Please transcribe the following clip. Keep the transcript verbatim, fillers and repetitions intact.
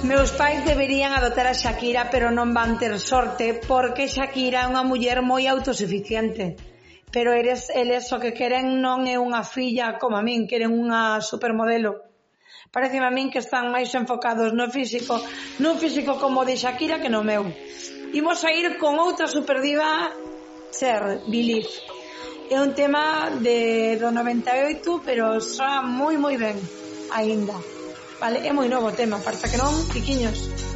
Meus pais deberían adoptar a Shakira, pero non van ter sorte porque Shakira é unha muller moi autosuficiente. Pero eres, eles o que queren non é unha filla como a min, queren unha supermodelo. Parece a min que están máis enfocados no físico, nun físico como o de Shakira que no meu. Imos a ir con outra superdiva, Cher, Believe. É un tema de do noventa e oito, pero soa moi moi ben aínda. Vale, é moi novo o tema, parta que non, piquiños.